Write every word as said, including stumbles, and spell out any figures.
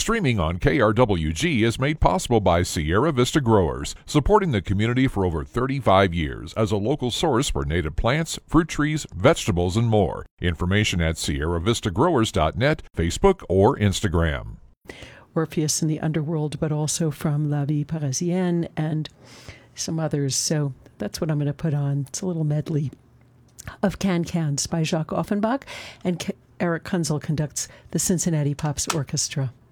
Streaming on K R W G is made possible by Sierra Vista Growers, supporting the community for over thirty-five years as a local source for native plants, fruit trees, vegetables, and more. Information at sierra vista growers dot net, Facebook, or Instagram. Orpheus in the Underworld, but also from La Vie Parisienne and some others. So that's what I'm going to put on. It's a little medley of Can-Cans by Jacques Offenbach, and Eric Kunzel conducts the Cincinnati Pops Orchestra.